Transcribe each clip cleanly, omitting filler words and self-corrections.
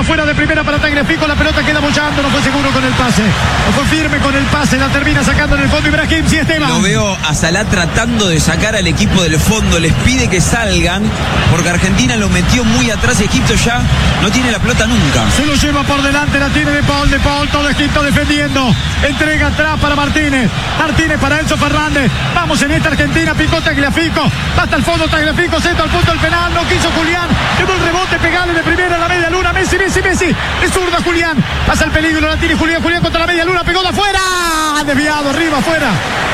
Argentina fuera de primera para Tagliafico. La pelota queda bollando, no fue seguro con el pase. No fue firme con el pase. La termina sacando en el fondo Ibrahim. Sí, Esteban. Lo veo a Salah tratando de sacar al equipo del fondo. Les pide que salgan porque Argentina lo metió muy atrás y Egipto ya no tiene la pelota nunca. Se lo lleva por delante, la tiene De Paul, todo Egipto defendiendo. Entrega atrás para Martínez. Martínez para Enzo Fernández. Vamos en esta Argentina, picó Tagliafico. Va hasta el fondo Tagliafico, centro al punto del penal. No quiso Julián. Quedó el rebote, pegale de primera a la media luna. Messi. De zurda Julián. Pasa el peligro, la tiene Julián contra la media luna. Pegó de afuera. Desviado arriba, afuera.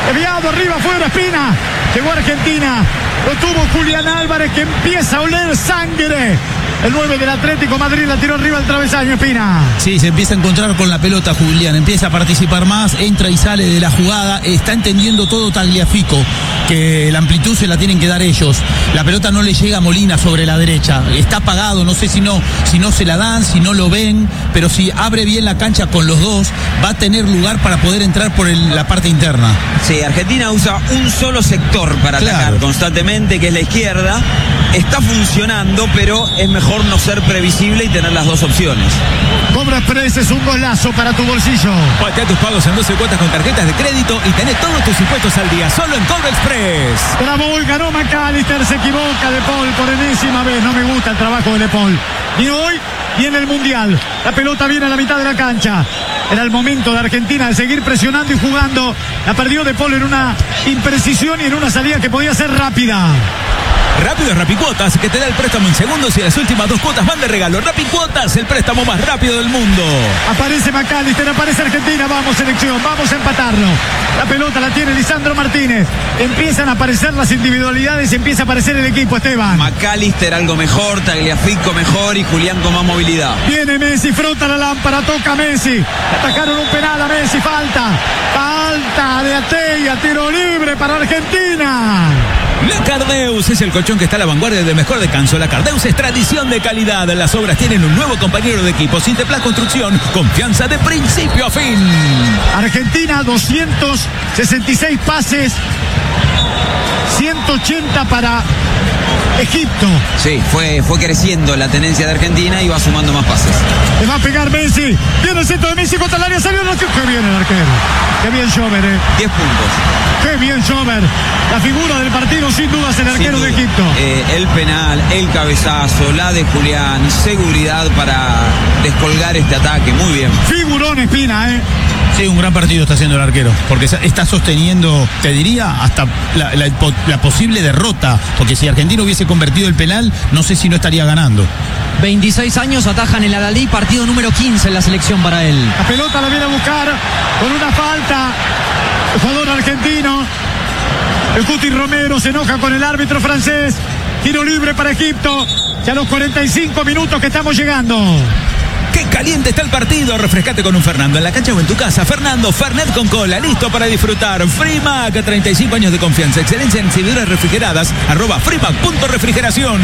Espina. Llegó Argentina. Lo tuvo Julián Álvarez, que empieza a oler sangre. El 9 del Atlético Madrid la tiró arriba al travesaño, Espina. Sí, se empieza a encontrar con la pelota Julián, empieza a participar más, entra y sale de la jugada, está entendiendo todo Tagliafico, que la amplitud se la tienen que dar ellos. La pelota no le llega a Molina sobre la derecha, está apagado, no sé si no se la dan, si no lo ven, pero si abre bien la cancha con los dos, va a tener lugar para poder entrar por la parte interna. Sí, Argentina usa un solo sector para atacar constantemente, que es la izquierda. Está funcionando, pero es mejor no ser previsible y tener las dos opciones. Cobra Express es un golazo para tu bolsillo. Patea tus pagos en 12 cuotas con tarjetas de crédito y tenés todos tus impuestos al día, solo en Cobra Express. Bravo, ganó McAllister, se equivoca De Paul por enésima vez. No me gusta el trabajo de De Paul. Ni hoy ni en el Mundial. La pelota viene a la mitad de la cancha. Era el momento de Argentina de seguir presionando y jugando. La perdió De Paul en una imprecisión y en una salida que podía ser rápida. Rápido es Rapicuotas, que te da el préstamo en segundos y las últimas 2 cuotas van de regalo. Rapicuotas, el préstamo más rápido del mundo. Aparece McAllister, aparece Argentina. Vamos, selección, vamos a empatarlo. La pelota la tiene Lisandro Martínez. Empiezan a aparecer las individualidades, empieza a aparecer el equipo, Esteban. McAllister algo mejor, Tagliafico mejor y Julián con más movilidad. Viene Messi, frota la lámpara, toca Messi. Atacaron un penal a Messi, falta de Atella, tiro libre para Argentina. La Cardeus es el colchón que está a la vanguardia del mejor descanso. La Cardeus es tradición de calidad. Las obras tienen un nuevo compañero de equipo. Sinteplas Construcción, confianza de principio a fin. Argentina, 266 pases, 180 para Egipto. Sí, fue creciendo la tendencia de Argentina y va sumando más pases. Le va a pegar Messi. Viene el centro de Messi contra el área. Salió el arquero. Qué bien el arquero. Qué bien Schober, 10 puntos. Qué bien Schober. La figura del partido sin duda es el arquero de Egipto. El penal, el cabezazo, la de Julián, seguridad para descolgar este ataque. Muy bien. Figurón Espina, Sí, un gran partido está haciendo el arquero, porque está sosteniendo, te diría, hasta la posible derrota, porque si Argentina hubiese convertido el penal, no sé si no estaría ganando. 26 años, atajan el Al-Ahly, partido número 15 en la selección para él. La pelota la viene a buscar con una falta el jugador argentino. El Cuti Romero se enoja con el árbitro francés. Tiro libre para Egipto. Ya los 45 minutos que estamos llegando. ¡Qué caliente está el partido! Refrescate con un Fernando en la cancha o en tu casa. Fernando, Fernet con cola, listo para disfrutar. Frimac, 35 años de confianza, excelencia en serviduras refrigeradas. @frimac.refrigeración.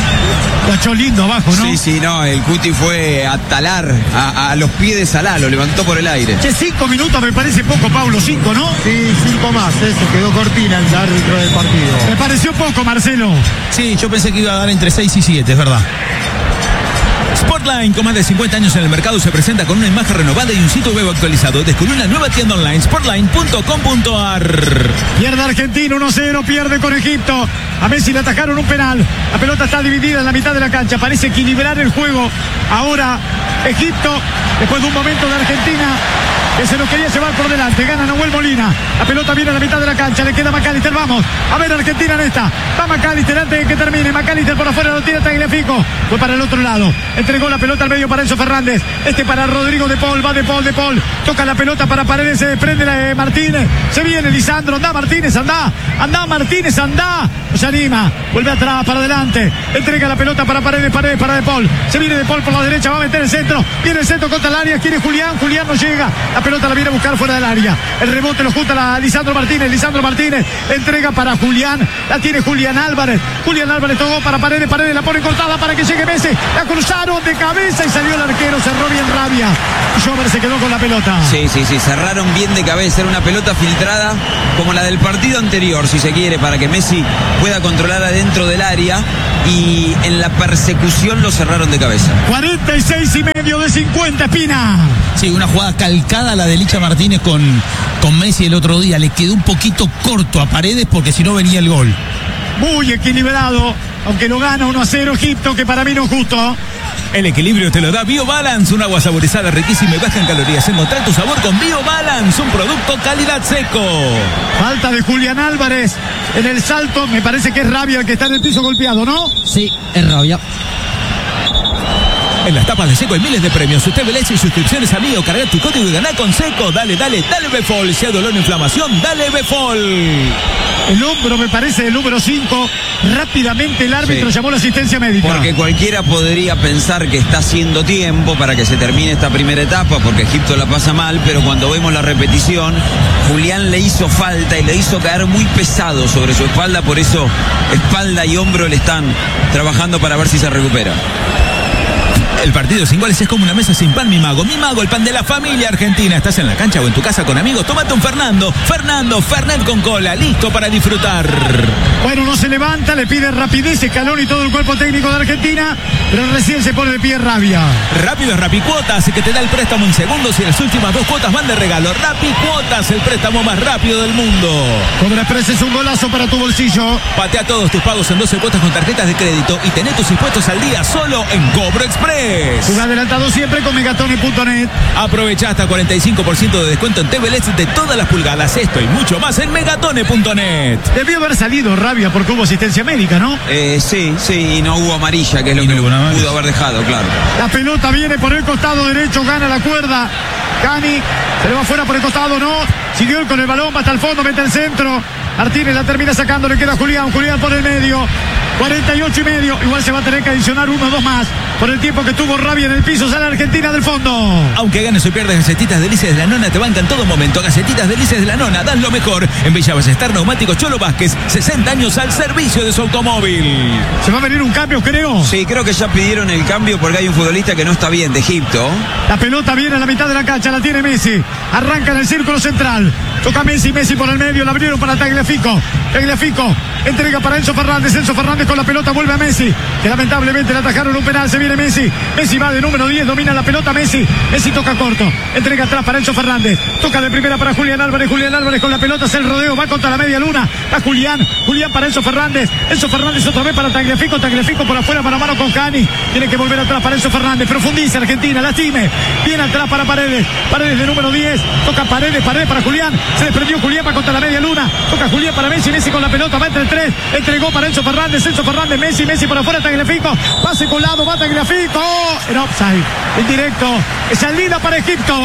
La echó lindo abajo, ¿no? Sí, no, el Cuti fue a talar a los pies de Salah, lo levantó por el aire. Che, 5 minutos me parece poco, Paulo, 5, ¿no? Sí, 5 más, eso, quedó cortina el árbitro del partido. Me pareció poco, Marcelo. Sí, yo pensé que iba a dar entre 6 y 7, es verdad. Sportline, con más de 50 años en el mercado, se presenta con una imagen renovada y un sitio web actualizado. Descubrió una nueva tienda online, sportline.com.ar. Pierde Argentina 1-0, pierde con Egipto. A Messi le atajaron un penal. La pelota está dividida en la mitad de la cancha. Parece equilibrar el juego. Ahora Egipto, después de un momento de Argentina que se lo quería llevar por delante. Gana Nahuel Molina. La pelota viene a la mitad de la cancha. Le queda McAllister. Vamos a ver Argentina en esta. Va McAllister antes de que termine. McAllister por afuera, lo tira Tagliafico. Fue para el otro lado. Entregó la pelota al medio para Enzo Fernández. Para Rodrigo De Paul. Va De Paul. Toca la pelota para Paredes. Se desprende la de Martínez. Se viene Lisandro. Anda Martínez, anda. Anda Martínez, anda. No se anima. Vuelve atrás, para adelante. Entrega la pelota para Paredes para De Paul. Se viene De Paul por la derecha. Va a meter el centro. Viene el centro contra el área. Quiere Julián. Julián no llega. La pelota la viene a buscar fuera del área. El rebote lo junta a Lisandro Martínez. Lisandro Martínez entrega para Julián. La tiene Julián Álvarez. Julián Álvarez tocó para Paredes. Paredes la pone cortada para que llegue Messi. La cruzaron de cabeza y salió el arquero. Cerró bien Rabia. Schober se quedó con la pelota. Sí. Cerraron bien de cabeza. Era una pelota filtrada como la del partido anterior, si se quiere, para que Messi pueda controlar adentro del área. y en la persecución lo cerraron de cabeza. 46,5 de 50, Espina. Sí, una jugada calcada a la de Licha Martínez con Messi el otro día. Le quedó un poquito corto a Paredes porque si no venía el gol. Muy equilibrado, aunque lo gana 1-0 Egipto, que para mí no es justo. El equilibrio te lo da BioBalance, un agua saborizada riquísima y baja en calorías. Encontrá tu sabor con BioBalance, un producto calidad seco. Falta de Julián Álvarez en el salto, me parece que es Rabia el que está en el piso golpeado, ¿no? Sí, es Rabia. En las tapas de Seco hay miles de premios. Usted velece y suscripciones a Mío. Carga tu código y ganá con Seco. Dale Befol. Si hay dolor o inflamación, dale Befol. El hombro me parece el número 5. Rápidamente el árbitro llamó la asistencia médica. Porque cualquiera podría pensar que está haciendo tiempo para que se termine esta primera etapa, porque Egipto la pasa mal, pero cuando vemos la repetición, Julián le hizo falta y le hizo caer muy pesado sobre su espalda, por eso espalda y hombro le están trabajando para ver si se recupera. El partido sin goles es como una mesa sin pan, mi mago. Mi mago, el pan de la familia argentina. Estás en la cancha o en tu casa con amigos. Tómate un Fernando. Fernet con cola. Listo para disfrutar. Bueno, no se levanta, le pide rapidez, Escalón y todo el cuerpo técnico de Argentina, pero recién se pone de pie Rabia. Rápido es Rapicuotas, que te da el préstamo en segundos y las últimas 2 cuotas van de regalo. Rapicuotas, el préstamo más rápido del mundo. Cobra Express es un golazo para tu bolsillo. Patea todos tus pagos en 12 cuotas con tarjetas de crédito y tené tus impuestos al día solo en Cobro Express. Juega adelantado siempre con Megatone.net. Aprovecha hasta 45% de descuento en TV LEDs de todas las pulgadas. Esto y mucho más en Megatone.net. Debió haber salido Rabia porque hubo asistencia médica, ¿no? Sí, y no hubo amarilla, que es lo que pudo haber dejado, claro. La pelota viene por el costado derecho, gana la cuerda. Cani se le va fuera por el costado, no. Siguió con el balón, va hasta el fondo, mete el centro. Martínez la termina sacando, le queda Julián por el medio. 48,5, igual se va a tener que adicionar 1 o 2 más por el tiempo que tuvo Rabia en el piso. Sale Argentina del fondo. Aunque ganes o pierdas, Gacetitas Delicias de la Nona te bancan en todo momento. Gacetitas Delicias de la Nona, das lo mejor. En Villa Ballester, Neumáticos Cholo Vázquez, 60 años al servicio de su automóvil. Se va a venir un cambio, creo. Sí, creo que ya pidieron el cambio porque hay un futbolista que no está bien de Egipto. La pelota viene a la mitad de la cancha, la tiene Messi. Arranca en el círculo central. Toca Messi por el medio, la abrieron para Tagliafico. Entrega para Enzo Fernández con la pelota, vuelve a Messi, que lamentablemente le atajaron un penal. Se viene Messi va de número 10, domina la pelota Messi toca corto, entrega atrás para Enzo Fernández, toca de primera para Julián Álvarez con la pelota, hace el rodeo, va contra la media luna, va Julián para Enzo Fernández otra vez para Tagliafico por afuera, mano a mano con Cani, tiene que volver atrás para Enzo Fernández, profundiza Argentina, lastime, viene atrás para Paredes de número 10, toca Paredes para Julián, se desprendió Julián, va contra la media luna, toca Julián para Messi con la pelota, va entre el 3, entregó para Enzo Fernández, Messi por afuera, Tagliafico, pase colado, va Tagliafico, en offside, en directo, salida para Egipto.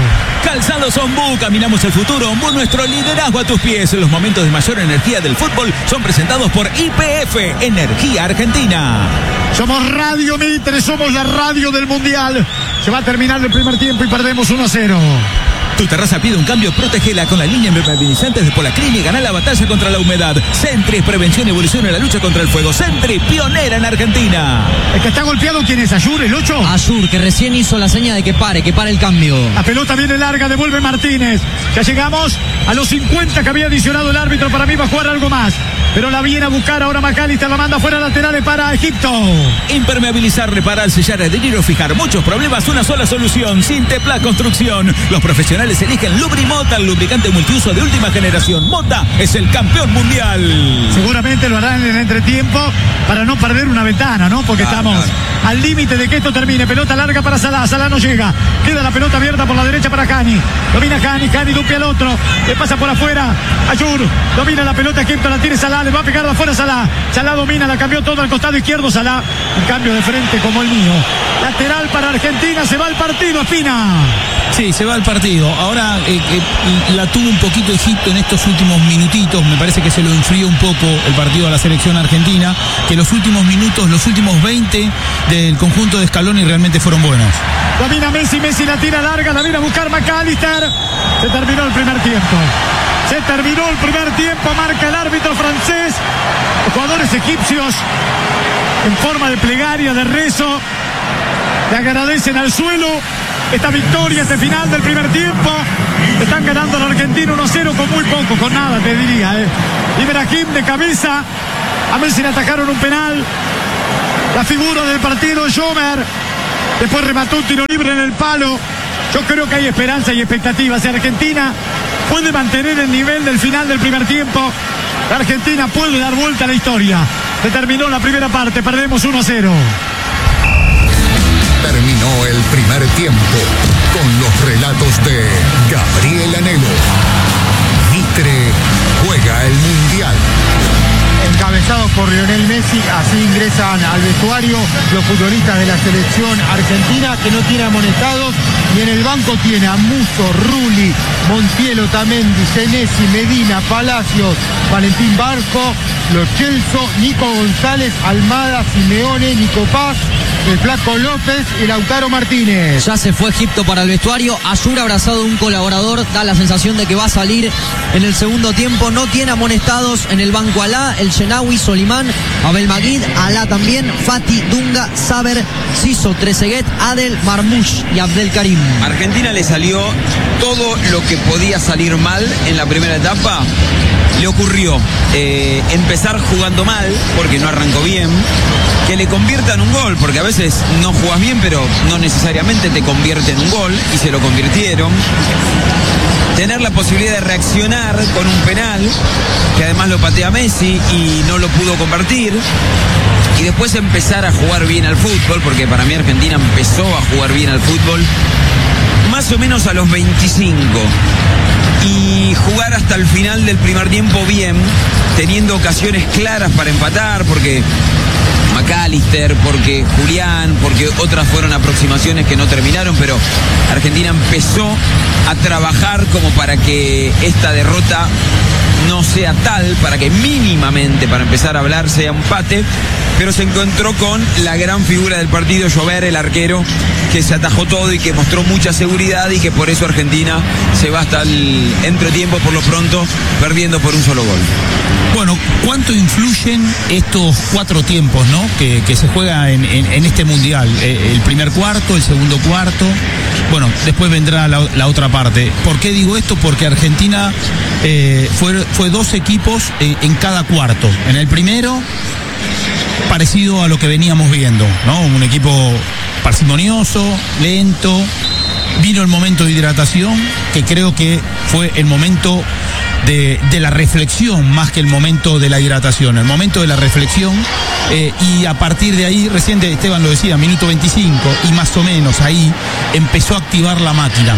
Calzados Ombú, caminamos el futuro. Ombú, nuestro liderazgo a tus pies. Los momentos de mayor energía del fútbol son presentados por YPF, Energía Argentina. Somos Radio Mitre, somos la radio del Mundial. Se va a terminar el primer tiempo y perdemos 1-0. Tu terraza pide un cambio, protégela con la línea impermeabilizantes de Polacrin y gana la batalla contra la humedad. Sentry, prevención y evolución en la lucha contra el fuego. Sentry, pionera en Argentina. El que está golpeado, ¿quién es? ¿Ayur, el 8? Ayur, que recién hizo la seña de que pare el cambio. La pelota viene larga, devuelve Martínez. Ya llegamos a los 50 que había adicionado el árbitro. Para mí va a jugar algo más, pero la viene a buscar ahora McAllister, la manda fuera laterales para Egipto. Impermeabilizar, reparar, sellar, adherir o fijar muchos problemas, una sola solución. Sintepla Construcción. Los profesionales eligen Lubrimota, el lubricante multiuso de última generación. Mota es el campeón mundial. Seguramente lo harán en el entretiempo para no perder una ventana, ¿no? Porque estamos al límite de que esto termine. Pelota larga para Salah no llega. Queda la pelota abierta por la derecha para Cani. Domina Cani dupe al otro. Le pasa por afuera. Ayur domina la pelota. Egipto la tiene Salah. Le va a pegar de afuera Salah. Salah domina, la cambió todo al costado izquierdo. Salah, un cambio de frente como el mío. Lateral para Argentina. Se va el partido, Espina. Sí, se va el partido. Ahora la tuvo un poquito Egipto en estos últimos minutitos. Me parece que se lo enfrió un poco el partido a la selección argentina. Que los últimos minutos, los últimos 20 del conjunto de Scaloni realmente fueron buenos. Domina Messi la tira larga, la viene a buscar McAllister. Se terminó el primer tiempo. Marca el árbitro francés. Los jugadores egipcios en forma de plegaria, de rezo, le agradecen al suelo esta victoria, este final del primer tiempo. Están ganando al Argentina 1-0 con muy poco, con nada te diría. Ibrahim de cabeza, A Messi le atajaron un penal. La figura del partido, Schomer. Después remató un tiro libre en el palo. Yo creo que hay esperanza y expectativas. Si Argentina puede mantener el nivel del final del primer tiempo, la Argentina puede dar vuelta a la historia. Se terminó la primera parte, perdemos 1-0. Terminó el primer tiempo con los relatos de Gabriel Anhelo. Mitre juega el Mundial. Encabezados por Lionel Messi, así ingresan al vestuario los futbolistas de la selección argentina, que no tiene amonestados, y en el banco tiene a Musso, Rulli, Montiel, Otamendi, Senesi, Medina, Palacios, Valentín Barco, Lo Celso, Nico González, Almada, Simeone, Nico Paz, el Flaco López y Lautaro Martínez. Ya se fue Egipto para el vestuario. Ayur abrazado de un colaborador, da la sensación de que va a salir en el segundo tiempo. No tiene amonestados en el banco Alá, el Shenawi, Solimán, Abel Maguid, Alá también, Fati, Dunga, Saber, Siso, Trezeguet, Adel, Marmoush y Abdel Karim. Argentina le salió todo lo que podía salir mal en la primera etapa. Le ocurrió empezar jugando mal, porque no arrancó bien, que le conviertan un gol, porque a veces no jugás bien, pero no necesariamente te convierte en un gol, y se lo convirtieron. Tener la posibilidad de reaccionar con un penal, que además lo patea Messi y no lo pudo convertir. Y después empezar a jugar bien al fútbol, porque para mí Argentina empezó a jugar bien al fútbol más o menos a los 25. Y jugar hasta el final del primer tiempo bien, teniendo ocasiones claras para empatar, porque McAllister, porque Julián, porque otras fueron aproximaciones que no terminaron, pero Argentina empezó a trabajar como para que esta derrota no sea tal, para que mínimamente, para empezar a hablar, sea empate, pero se encontró con la gran figura del partido, Llover, el arquero, que se atajó todo y que mostró mucha seguridad, y que por eso Argentina se va hasta el entretiempo, por lo pronto, perdiendo por un solo gol. Bueno, ¿cuánto influyen estos 4 tiempos, ¿no? que se juega en este Mundial? El primer cuarto, el segundo cuarto, bueno, después vendrá la otra parte. ¿Por qué digo esto? Porque Argentina fue 2 equipos en cada cuarto. En el primero, parecido a lo que veníamos viendo, ¿no? Un equipo parsimonioso, lento. Vino el momento de hidratación, que creo que fue el momento de la reflexión más que el momento de la hidratación, el momento de la reflexión, y a partir de ahí, recién Esteban lo decía, minuto 25, y más o menos ahí empezó a activar la máquina,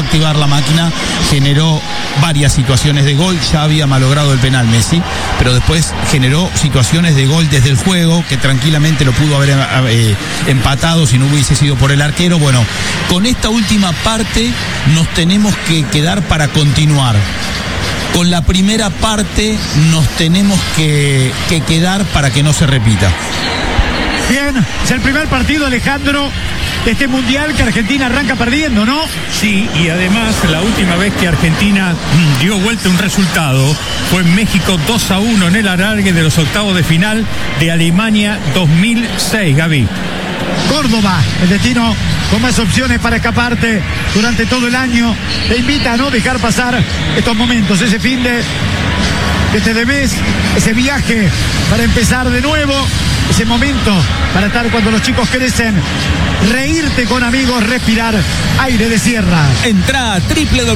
generó varias situaciones de gol. Ya había malogrado el penal Messi, pero después generó situaciones de gol desde el juego, que tranquilamente lo pudo haber empatado si no hubiese sido por el arquero. Bueno, con esta última parte nos tenemos que quedar para continuar. Con la primera parte nos tenemos que quedar para que no se repita. Bien, es el primer partido, Alejandro, de este Mundial que Argentina arranca perdiendo, ¿no? Sí, y además la última vez que Argentina dio vuelta un resultado fue en México 2-1 en el alargue de los octavos de final de Alemania 2006, Gaby. Córdoba, el destino con más opciones para escaparte durante todo el año. Te invita a no dejar pasar estos momentos, ese fin de este mes, ese viaje para empezar de nuevo, ese momento para estar cuando los chicos crecen, reírte con amigos, respirar aire de sierra. Entrá a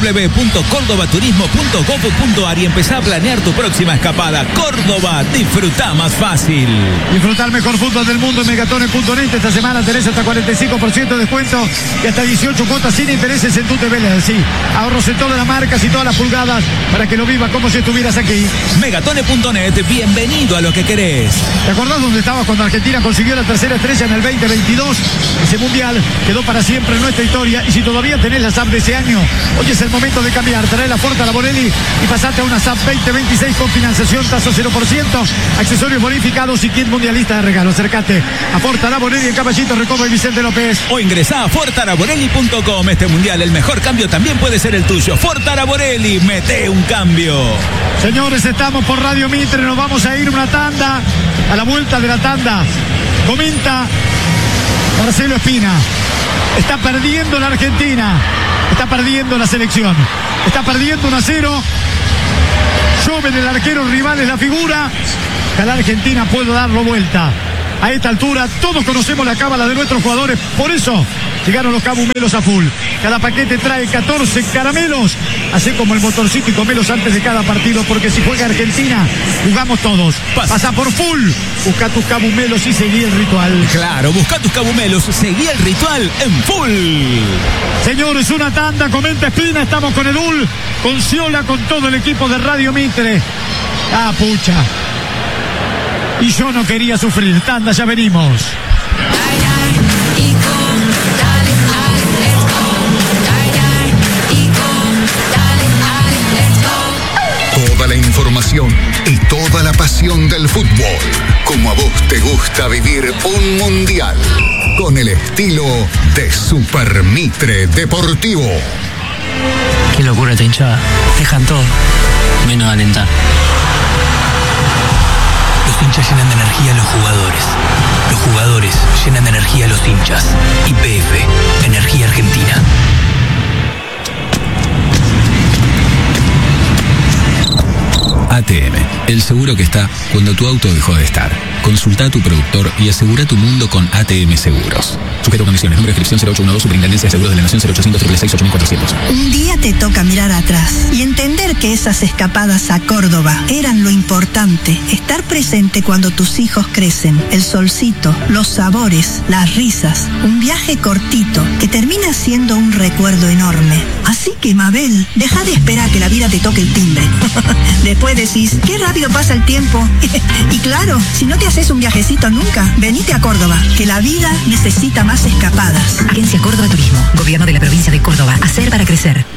www.cordobaturismo.gov.ar y empezá a planear tu próxima escapada. Córdoba, disfruta más fácil. Disfrutar mejor fútbol del mundo en Megatones.net. Esta semana tenés hasta 45% de descuento y hasta 18 cuotas sin intereses en tu TV. Sí, ahorros en todas las marcas y todas las pulgadas para que lo vivas como si estuvieras aquí. Megatones.net, bienvenido a lo que querés. ¿Te acordás dónde estabas cuando Argentina consiguió la tercera estrella en el 2022? Ese mundial quedó para siempre en nuestra historia, y si todavía tenés la SAP de ese año, hoy es el momento de cambiar. Trae la Ford Araborelli y pasate a una SAP 2026 con financiación, tasa 0%, accesorios bonificados y kit mundialista de regalo. Acércate a Ford Araborelli en Caballito, Recoba y Vicente López. O ingresá a fortaraborelli.com. Este mundial, el mejor cambio también puede ser el tuyo. Ford Araborelli, mete un cambio. Señores, estamos por Radio Mitre, nos vamos a ir una tanda. A la vuelta de la tanda, comenta Marcelo Espina: está perdiendo la Argentina, está perdiendo la selección, está perdiendo 1-0. Joven, el arquero rival, es la figura. Que a la Argentina puede darlo vuelta. A esta altura todos conocemos la cábala de nuestros jugadores, por eso llegaron los cabumelos a full. Cada paquete trae 14 caramelos, así como el motorcito y comelos antes de cada partido, porque si juega Argentina, jugamos todos. Pasa por full, busca tus cabumelos y seguí el ritual. Claro, busca tus cabumelos, seguí el ritual en full. Señores, una tanda, comenta Espina, estamos con Edul, con Ciola, con todo el equipo de Radio Mitre. Ah, pucha. Y yo no quería sufrir. Tanda, ya venimos. Toda la información y toda la pasión del fútbol. Como a vos te gusta vivir un mundial. Con el estilo de Super Mitre Deportivo. Qué locura esta hinchada. Dejan todo, menos alentar. Los hinchas llenan de energía a los jugadores. Los jugadores llenan de energía a los hinchas. YPF, Energía Argentina. ATM, el seguro que está cuando tu auto dejó de estar. Consulta a tu productor y asegura tu mundo con ATM Seguros. Sujeto a condiciones. Número de inscripción 0812, Superintendencia de Seguros de la Nación, 0800 666 8400. Un día te toca mirar atrás y entender que esas escapadas a Córdoba eran lo importante. Estar presente cuando tus hijos crecen. El solcito, los sabores, las risas. Un viaje cortito que termina siendo un recuerdo enorme. Así que, Mabel, deja de esperar que la vida te toque el timbre. Después decís, qué rápido pasa el tiempo. Y claro, si no te haces un viajecito nunca, venite a Córdoba, que la vida necesita más escapadas. Agencia Córdoba Turismo, Gobierno de la Provincia de Córdoba. Hacer para crecer.